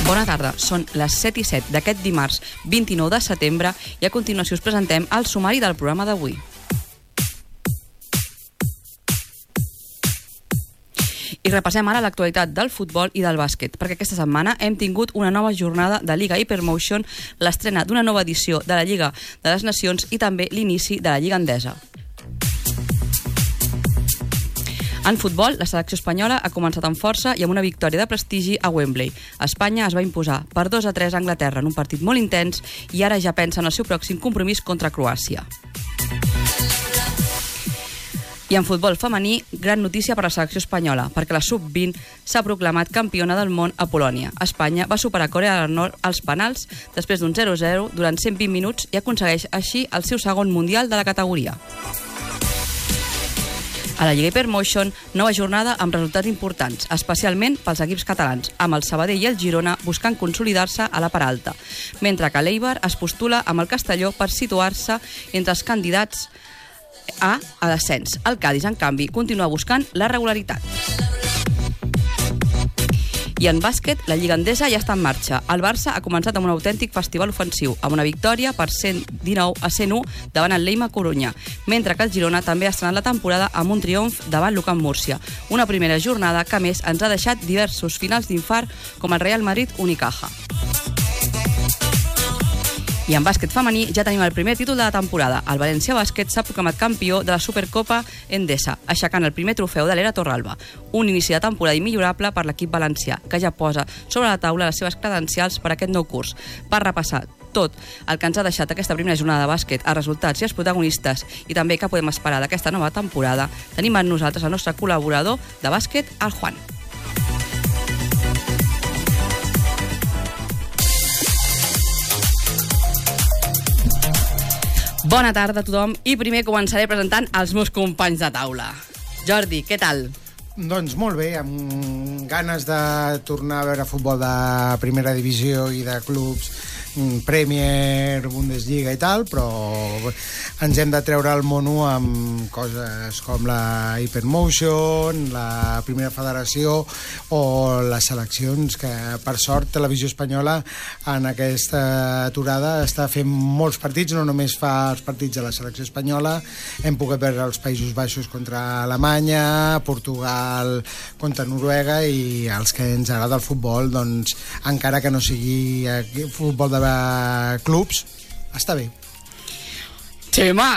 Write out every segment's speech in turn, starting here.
Bona tarda, són les 7:07 d'aquest dimarts 29 de setembre i a continuació us presentem el sumari del programa d'avui. I repassem ara l'actualitat del futbol i del bàsquet, perquè aquesta setmana hem tingut una nova jornada de Lliga Hypermotion, l'estrena d'una nova edició de la Lliga de les Nacions i també l'inici de la Lliga Endesa. En futbol, la selecció espanyola ha començat amb força i amb una victòria de prestigi a Wembley. Espanya es va imposar per 2-3 a Anglaterra en un partit molt intens i ara ja pensa en el seu pròxim compromís contra Croàcia. I en futbol femení, gran notícia per a la selecció espanyola, perquè la sub-20 s'ha proclamat campiona del món a Polònia. Espanya va superar Corea del Nord als penals després d'un 0-0 durant 120 minuts i aconsegueix així el seu segon mundial de la categoria. A la Lliga Hypermotion, nova jornada amb resultats importants, especialment pels equips catalans, amb el Sabadell i el Girona buscant consolidar-se a la part alta, mentre que l'Eibar es postula amb el Castelló per situar-se entre els candidats a descens. El Cádiz, en canvi, continua buscant la regularitat. I en bàsquet, la Lliga Endesa ja està en marxa. El Barça ha començat amb un autèntic festival ofensiu, amb una victòria per 119-101 davant el Leima Corunya, mentre que el Girona també ha estrenat la temporada amb un triomf davant l'Ucamp Múrcia. Una primera jornada que, a més, ens ha deixat diversos finals d'infart, com el Real Madrid-Unicaja. I en bàsquet femení ja tenim el primer títol de la temporada. El València Bàsquet s'ha proclamat campió de la Supercopa Endesa, aixecant el primer trofeu de l'era Torralba. Un inici de temporada immillorable per l'equip valencià, que ja posa sobre la taula les seves credencials per a aquest nou curs. Per repassar tot el que ens ha deixat aquesta primera jornada de bàsquet, els resultats i els protagonistes, i també què podem esperar d'aquesta nova temporada, tenim amb nosaltres el nostre col·laborador de bàsquet, el Juan. Bona tarda a tothom i primer començaré presentant els meus companys de taula. Jordi, què tal? Doncs molt bé, amb ganes de tornar a veure futbol de primera divisió i de clubs, Premier, Bundesliga i tal, però ens hem de treure el mono amb coses com la Hypermotion, la Primera Federació o les seleccions, que per sort Televisió Espanyola en aquesta aturada està fent molts partits, no només fa els partits de la selecció espanyola, hem pogut veure els Països Baixos contra Alemanya, Portugal contra Noruega, i els que ens agrada el futbol, doncs encara que no sigui futbol de clubs, està bé. Xema!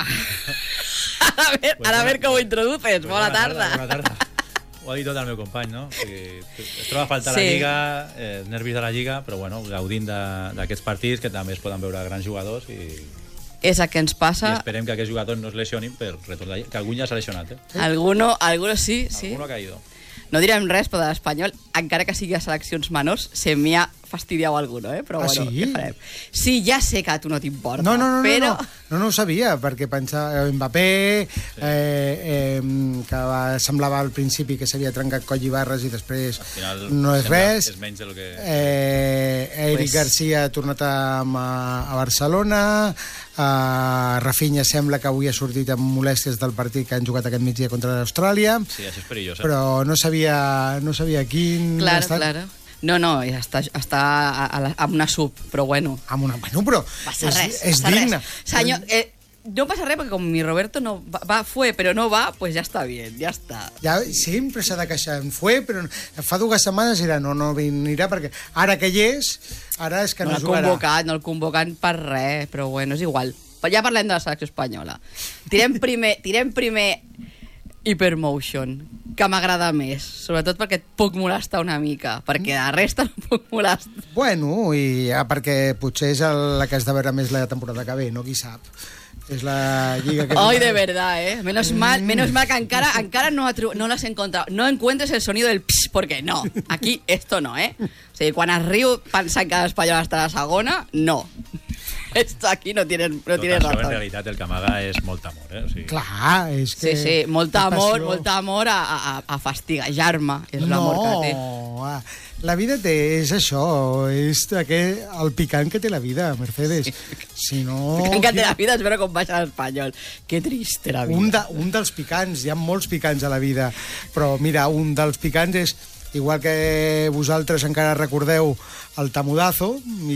Ara a veure com ho introduces. Bona tarda. Bona tarda. Ho ha dit tot el meu company, no? Es troba a faltar la Lliga, els nervis de la Lliga, però bueno, gaudint d'aquests partits que també es poden veure grans jugadors i... És el que ens passa. I esperem que aquests jugadors no es lesionin per retornar, que algun ja s'ha lesionat, Alguno sí. Alguno ha caído. No direm res, però de l'Espanyol, encara que sigui a seleccions menors, se m'hi ha fastidiat alguno, però bueno, sí? Què farem? Sí, ja sé que a tu no t'importa, però... No ho sabia, perquè pensava Mbappé, que semblava al principi que s'havia trencat coll i barres i després no és res. És menys del que... Eric Garcia ha tornat a Barcelona, Rafinha sembla que avui ha sortit amb molèsties del partit que han jugat aquest migdia contra l'Austràlia. Sí, això és perillós. Però no sabia quin... Claro. No, està amb una sub, però bueno. Però passa res, és digne. Senyor, no passa res, perquè com mi Roberto no fue, però no va, pues ja està bien, ja està. Ja, sempre s'ha de queixar. Però fa 2 setmanes era no venirà, perquè ara que hi és, ara és que no jugarà. No el convocan per res, però bueno, és igual. Ja parlem de la selecció espanyola. Tirem primer Hypermotion, que m'agrada més, sobretot perquè et puc molestar una mica, perquè la resta no puc molestar. Bueno, i perquè potser és la que has de veure més la temporada que ve, no? Qui sap. És la lliga que... Ay, de verdad, Menos mal que encara no las he encontrado. No encuentres el sonido del pss, porque no. Aquí esto no, O sigui, quan es riu pensant que l'Espanyol està a la segona, no. Esto aquí no tiene razón. En realitat el que amaga és molt amor, O sigui... Clar, és que... Sí, molt amor a fastiguejar-me, és l'amor que té. No, la vida és això, és el picant que té la vida, Mercedes. Si no... El picant que té la vida és veure com baixa l'Espanyol. Que triste la vida. Un dels picants, hi ha molts picants a la vida, però mira, un dels picants és igual que vosaltres encara recordeu el tamudazo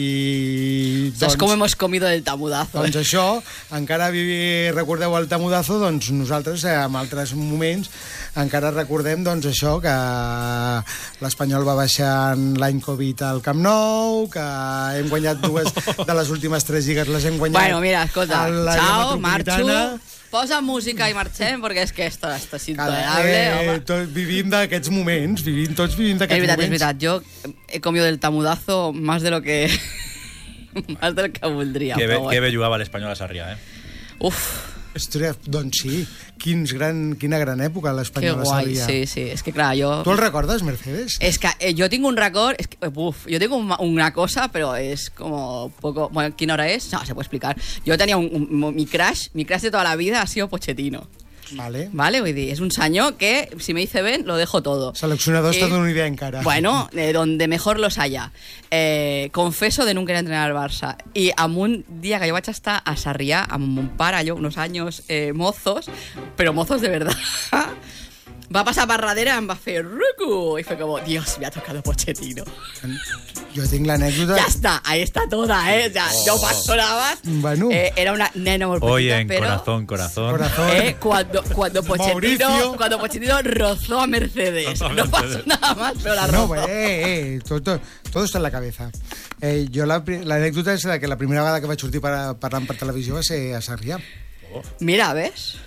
i ¿Sabes cómo hemos comido del tamudazo? Doncs això, encara recordeu el tamudazo, doncs nosaltres en altres moments encara recordem doncs això, que l'Espanyol va baixar l'any Covid al Camp Nou, que hem guanyat 2 de les últimes 3 lligues, les hem guanyat. Bueno, mira, escolta, a l'àrea chao, metropolitana. marxo, posa música i marxem, perquè és que esto està intolerable, home. Vivim d'aquests moments, tots vivim d'aquests moments. Es veritat, yo he comido del tamudazo más de lo que... más del que voldria. Que bé jugava l'Espanyol a Sarrià, Uf. Ostres, doncs sí, quina gran època l'Espanyol a Sarrià. Sí, sí, és que clar, jo... Tu el recordes, Mercedes? És que jo tinc un record, yo tengo una cosa, pero es como poco... Bueno, ¿qué hora es? No, se puede explicar. Yo tenía mi crush de toda la vida ha sido Pochettino. Vale. Vull dir, és un senyor que, si me dice ben, lo dejo todo. Seleccionador està d'una idea encara. Bueno, donde mejor los haya. Confeso de nunca entrenar al Barça. I en un dia que jo vaig estar a Sarrià amb mon pare, allò, unos años mozos, però mozos de verdad, va passar per darrere, em va fer rucu, i fue como, Dios, me ha tocado Pochettino. Jo tinc l'anècdota... Ya está, ahí está toda, ya, no paso nada más. Bueno. Era una nena muy Oye, pequeña, en pero... corazón. Cuando Pochettino rozó a Mercedes. No pasó nada más, pero la rozó. No, todo está en la cabeza. L'anècdota és que la primera vegada que vaig sortir parlant per televisió va ser a Sarrià. Mira, ¿ves?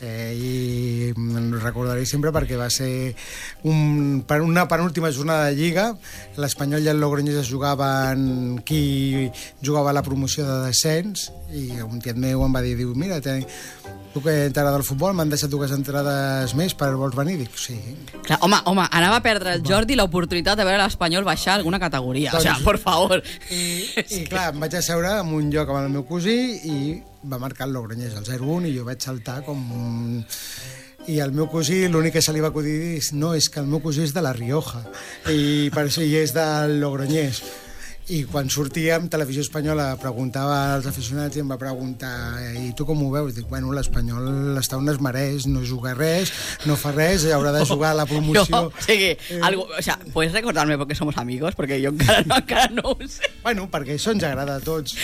I me'n recordaré sempre perquè va ser una penúltima jornada de Lliga. L'Espanyol i el Logroñés es jugaven qui jugava la promoció de descens, i un tiet meu em va dir, mira, tu que t'agrada el futbol, m'han deixat 2 entrades més per vols venir? Dic, sí. Clar, home, anava a perdre el Jordi l'oportunitat de veure l'Espanyol baixar alguna categoria. Doncs, o sea, por favor. I clar, em vaig asseure en un lloc amb el meu cosí i va marcar el Logroñés el 0-1 i jo vaig saltar com... I el meu cosí, l'únic que se li va acudir és no, és que el meu cosí és de la Rioja i per això hi és del Logroñés. I quan sortíem, Televisió Espanyola preguntava als aficionats i em va preguntar, i tu com ho veus? Dic, bueno, l'Espanyol està on es mereix, no juga res, no fa res, haurà de jugar a la promoció. O sigui, o sea, ¿puedes recordarme porque somos amigos? Porque yo encara no ho sé. Bueno, perquè això ens agrada a tots.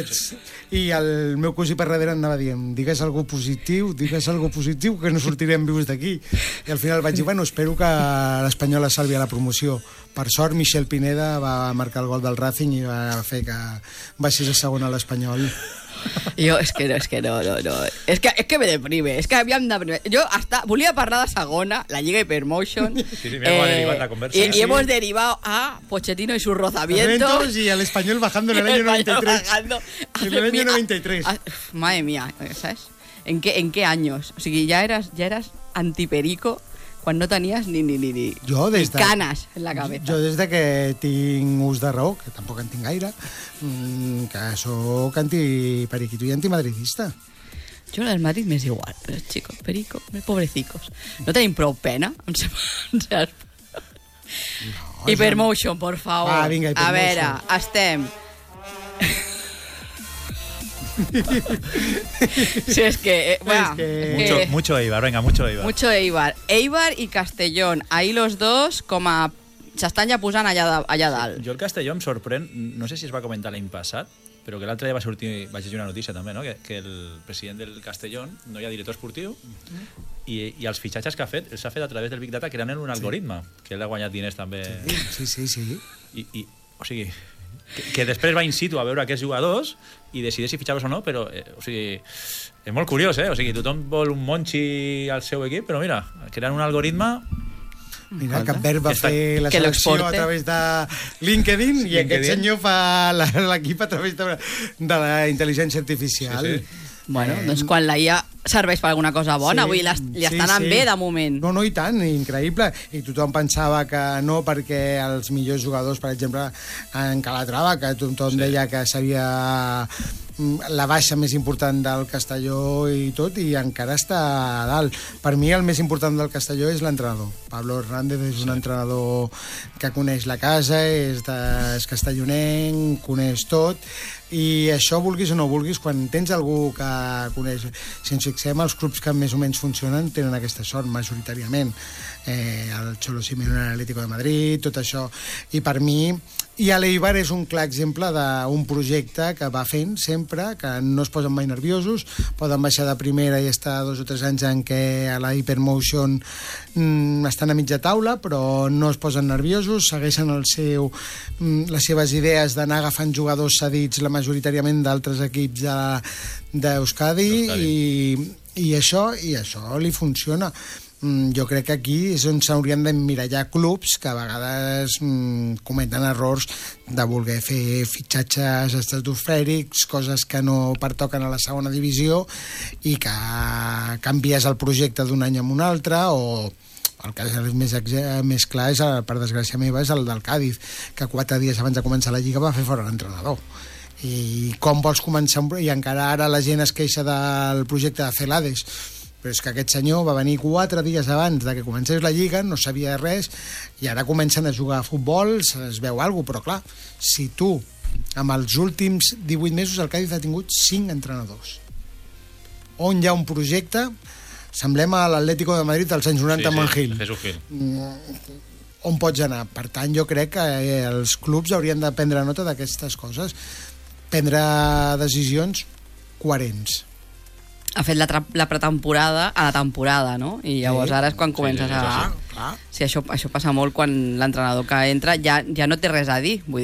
I el meu cosí per darrere anava dient, digues algo positiu, que no sortirem vius d'aquí. I al final vaig dir, bueno, espero que l'Espanyol es salvi a la promoció. Per sort, Michel Pineda va marcar el gol del Racing i va fer que baixés a segona a l'Espanyol. Jo, és que no. És que me deprime. És que havíem de... Jo hasta volia parlar de segona, la Lliga Hypermotion. Sí, mira, derivat la conversa. Y hemos derivado a Pochettino y sus rozamientos. Y al Español bajando en el año 93. En el año 93. Madre mía, ¿sabes? ¿En qué años? O sigui, ya eras antiperico quan no tenies ni canes en la cabeza. Jo des de que tinc ús de raó, que tampoc en tinc gaire, que soc antiperiquito i antimadridista. Jo del Madrid m'és igual, però chicos, perico, pobrecicos. No tenim prou pena? Hypermotion, por favor. Va, vinga, Hypermotion. A veure, estem... Sí, es que... Mucho Eibar, venga, mucho Eibar. Mucho Eibar. Eibar i Castellón. Ahí los dos com a... S'estan ja posant allà dalt. Jo el Castelló em sorprèn, no sé si es va comentar l'any passat, però que l'altre dia vaig llegir una notícia també, no? que el president del Castellón no hi ha director esportiu i els fitxatges que ha fet, els ha fet a través del Big Data creant un algoritme, que ell ha guanyat diners també. Sí. I o sigui, que després va in situ a veure aquests jugadors i decideix si fitxar-los o no, però o sigui, és molt curiós, O sigui, tothom vol un Monchi al seu equip, però mira, creant un algoritme... Mira, Capverd va fer la selecció a través de LinkedIn i aquest senyor fa l'equip a través de la intel·ligència artificial. Sí. Bueno, doncs quan la IA serveix per alguna cosa bona, avui li estan anant bé de moment. No, i tant, increïble. I tothom pensava que no, perquè els millors jugadors, per exemple, en Calatrava, que tothom deia que s'havia la baixa més important del Castelló i tot, i encara està a dalt. Per mi el més important del Castelló és l'entrenador. Pablo Hernández és un entrenador que coneix la casa, és castellonenc, coneix tot, i això, vulguis o no vulguis, quan tens algú que coneix... Si ens fixem, els clubs que més o menys funcionen tenen aquesta sort, majoritàriament. El Cholo Simeone, l'Atlético de Madrid, tot això. I per mi... I l'Eibar és un clar exemple d'un projecte que va fent sempre, que no es posen mai nerviosos, poden baixar de primera i estar 2 o 3 anys en què a la Hypermotion estan a mitja taula, però no es posen nerviosos, segueixen les seves idees d'anar agafant jugadors cedits, la majoritàriament d'altres equips d'Euskadi, i això li funciona. Jo crec que aquí és on s'haurien d'emmirallar clubs que a vegades cometen errors de voler fer fitxatges estratosfèrics, coses que no pertoquen a la segona divisió i que canvies el projecte d'un any a un altre, o el cas més clar és, per desgràcia meva, és el del Cádiz, que 4 dies abans de començar la Lliga va fer fora l'entrenador. I com vols començar? I encara ara la gent es queixa del projecte de Celades, però és que aquest senyor va venir 4 dies abans de que comencés la Lliga, no sabia res, i ara comencen a jugar a futbol, es veu alguna cosa, però clar, si tu, amb els últims 18 mesos, el Cádiz ha tingut 5 entrenadors. On hi ha un projecte, semblem a l'Atlético de Madrid als anys 90 amb en Gil. On pots anar? Per tant, jo crec que els clubs haurien de prendre nota d'aquestes coses, prendre decisions coherents. Ha fet la pretemporada a la temporada, no? I llavors ara és quan comences a... Sí, això passa molt quan l'entrenador que entra ja no té res a dir. Vull